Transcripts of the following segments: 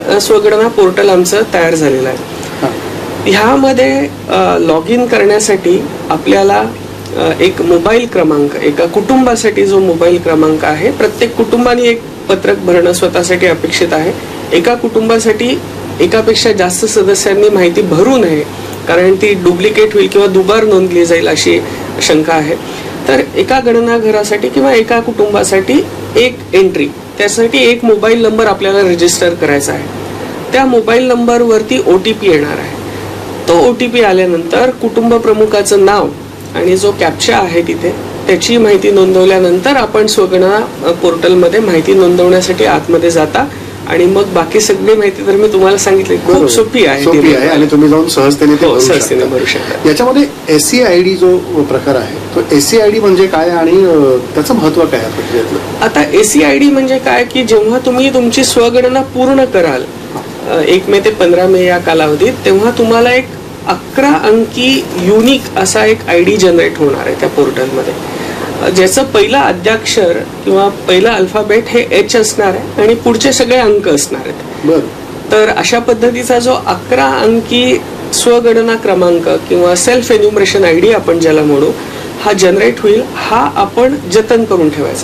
स्वगणना portal आमचं तयार झालेलं आहे. ह्यामध्ये लॉग इन करण्यासाठी आपल्याला एक मोबाईल क्रमांक, एका कुटुंबासाठी जो मोबाईल क्रमांक आहे, प्रत्येक कुटुंबाने एक पत्रक भरणं स्वतःसाठी अपेक्षित आहे. एका कुटुंबासाठी एकापेक्षा जास्त सदस्यांनी माहिती भरू नये, कारण ती डुप्लिकेट होईल किंवा दुबार नोंदली जाईल अशी शंका आहे. तर एका गणना घरासाठी किंवा एका कुटुंबासाठी एक एंट्री, त्यासाठी एक मोबाईल नंबर आपल्याला रजिस्टर करायचा आहे. त्या मोबाईल नंबरवरती OTP येणार आहे. तो OTP आल्यानंतर कुटुंब प्रमुखाचं नाव आणि जो कॅप्चा आहे तिथे त्याची माहिती नोंदवल्यानंतर आपण स्वगणना पोर्टलमध्ये माहिती नोंदवण्यासाठी आतमध्ये जाता आणि मग बाकी सगळी माहिती तर मी तुम्हाला सांगितली खूप सोपी आहे आणि तुम्ही जाऊन सहजतेने भरू शकता. याच्यामध्ये SCID जो प्रकार आहे तो SCID म्हणजे काय आणि त्याचं महत्व काय आहे? आता SCID म्हणजे काय की जेव्हा तुम्ही तुमची स्वगणना पूर्ण कराल 1 मे ते 15 मे या कालावधीत, तेव्हा तुम्हाला एक 11 अंकी युनिक असा एक ID जनरेट होणार आहे त्या पोर्टलमध्ये, ज्याचं पहिलं आद्याक्षर किंवा पहिला अल्फाबेट हे H असणार आहे आणि पुढचे सगळे अंक असणार आहेत. तर अशा पद्धतीचा जो 11 अंकी स्वगणना क्रमांक किंवा सेल्फ एन्युमरेशन ID आपण ज्याला म्हणू, हा जनरेट होईल. हा आपण जतन करून ठेवायचा.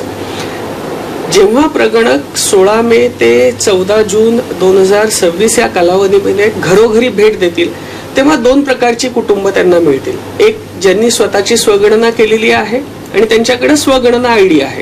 जेव्हा प्रगणक 16 मे ते 14 जून 2026 या कालावधीमध्ये घरोघरी भेट देतील, तेव्हा 2 प्रकारची कुटुंब त्यांना मिळतील. एक ज्यांनी स्वतःची स्वगणना केलेली आहे आणि त्यांच्याकडे स्वगणना ID आहे.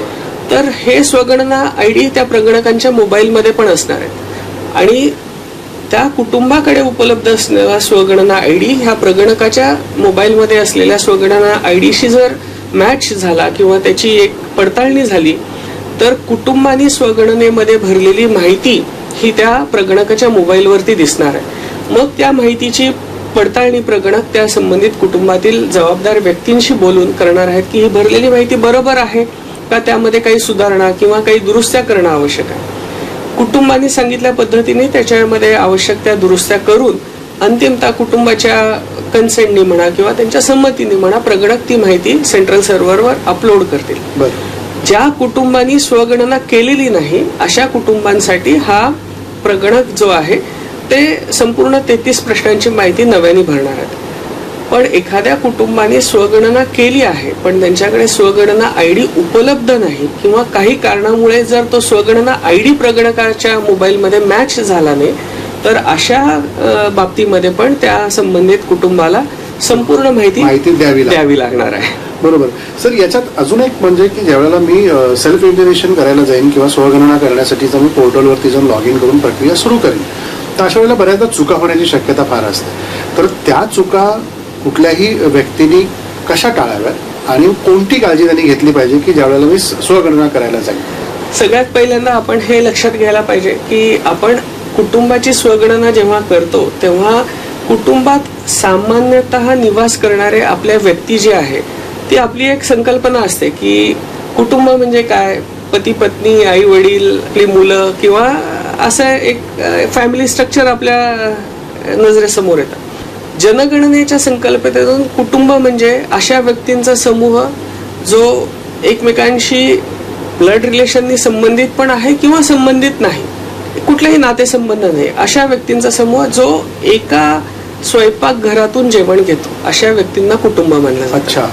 तर हे स्वगणना ID त्या प्रगणकांच्या मोबाईलमध्ये पण असणार आहे आणि त्या कुटुंबाकडे उपलब्ध असलेला स्वगणना ID ह्या प्रगणकाच्या मोबाईलमध्ये असलेल्या स्वगणना IDशी जर मॅच झाला किंवा त्याची एक पडताळणी झाली तर कुटुंबानी स्वगणनेमध्ये भरलेली माहिती ही त्या प्रगणकाच्या मोबाईलवरती दिसणार आहे. मग त्या माहितीची पडताळणी प्रगणक त्या संबंधित कुटुंबातील जबाबदार व्यक्तींशी बोलून करणार आहेत की ही भरलेली माहिती बरोबर आहे का, त्यामध्ये काही सुधारणा किंवा काही दुरुस्त्या करणं आवश्यक आहे. कुटुंबाने सांगितल्या पद्धतीने त्याच्यामध्ये आवश्यक त्या दुरुस्त्या करून अंतिमतः कुटुंबाच्या कन्सेंटनी म्हणा किंवा त्यांच्या संमतीने म्हणा प्रगणक ती माहिती सेंट्रल सर्व्हरवर अपलोड करतील. ज्या कुटुंबांनी स्वगणना केलेली नाही अशा कुटुंबांसाठी हा प्रगणक जो आहे ते संपूर्ण 33 प्रश्नांची माहिती नव्याने भरणार आहेत. पण एखाद्या कुटुंबाने स्वगणना केली आहे पण त्यांच्याकडे स्वगणना ID उपलब्ध नाही किंवा काही कारणामुळे जर तो स्वगणना ID प्रगणकाच्या मोबाईलमध्ये मॅच झाला नाही तर अशा बाबतीमध्ये पण त्या संबंधित कुटुंबाला संपूर्ण माहिती द्यावी लागणार आहे. बरोबर सर. याच्यात अजून एक म्हणजे की ज्यावेळेला मी सेल्फ इन्फॉर्मेशन करायला जाईन किंवा स्वगणना करण्यासाठी मी पोर्टलवरती जाऊन लॉग इन करून प्रक्रिया सुरू करेन, तर अशा वेळेला बऱ्याचदा चुका होण्याची शक्यता फार असते. तर त्या चुका कुठल्याही व्यक्तीने कशा टाळाव्यात आणि कोणती काळजी त्यांनी घेतली पाहिजे की ज्या वेळेला मी स्वगणना करायला जाईल? सगळ्यात पहिल्यांदा आपण हे लक्षात घ्यायला पाहिजे की आपण कुटुंबाची स्वगणना जेव्हा करतो तेव्हा कुटुंबात सामान्यतः निवास करणारे आपल्या व्यक्ती जे आहे ती आपली एक संकल्पना असते की कुटुंब म्हणजे काय, पती पत्नी, आई वडील, आपली मुलं किंवा असं एक फॅमिली स्ट्रक्चर आपल्या नजरेसमोर येतं. जनगणनेच्या संकल्पनेतून कुटुंब म्हणजे अशा व्यक्तींचा समूह जो एकमेकांशी ब्लड रिलेशननी संबंधित पण आहे किंवा संबंधित नाही, कुठलाही नातेसंबंध नाही, अशा व्यक्तींचा समूह जो एका स्वयंपाकघरातून जेवण घेतो अशा व्यक्तींना कुटुंब मानलं जातं.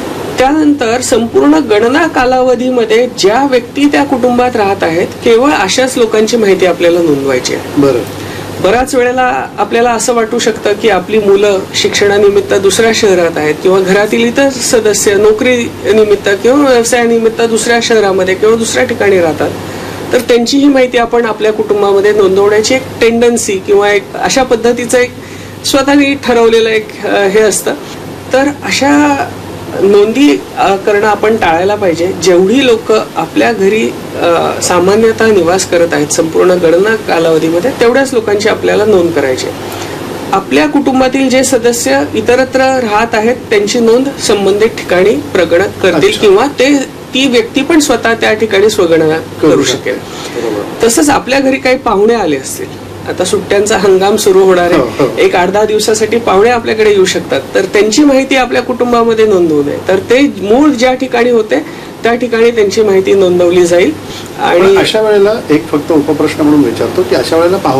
त्यानंतर संपूर्ण गणना कालावधीमध्ये ज्या व्यक्ती त्या कुटुंबात राहत आहेत केवळ अशाच लोकांची माहिती आपल्याला नोंदवायची आहे. बऱ्याच वेळेला आपल्याला असं वाटू शकतं की आपली मुलं शिक्षणानिमित्त दुसऱ्या शहरात आहेत किंवा घरातील इतर सदस्य नोकरी निमित्त किंवा व्यवसायानिमित्त दुसऱ्या शहरामध्ये किंवा दुसऱ्या ठिकाणी राहतात, तर त्यांची ही माहिती आपण आपल्या कुटुंबामध्ये नोंदवण्याची एक टेंडन्सी किंवा एक अशा पद्धतीचं एक स्वतःने ठरवलेलं एक हे असतं. तर अशा नोंदी करणं आपण टाळायला पाहिजे. जेवढी लोक आपल्या घरी सामान्यतः निवास करत आहेत संपूर्ण गणना कालावधीमध्ये तेवढ्याच लोकांची आपल्याला नोंद करायची. आपल्या कुटुंबातील जे सदस्य इतरत्र राहत आहेत त्यांची नोंद संबंधित ठिकाणी प्रगणक करतील किंवा ती व्यक्ती पण स्वतः त्या ठिकाणी स्वगणना करू शकेल. तसंच आपल्या घरी काही पाहुणे आले असतील, आता सुट्ट्यांचा हंगाम सुरू होणार आहे, एक 8-10 दिवसासाठी पाहुणे आपल्याकडे येऊ शकतात, तर त्यांची माहिती आपल्या कुटुंबामध्ये नोंदवू नये. तर ते मूळ ज्या ठिकाणी होते त्या ठिकाणी त्यांची माहिती नोंदवली जाईल. आणि आणि अशा वेळेला एक फक्त उपप्रश्न म्हणून विचारतो की अशा वेळेला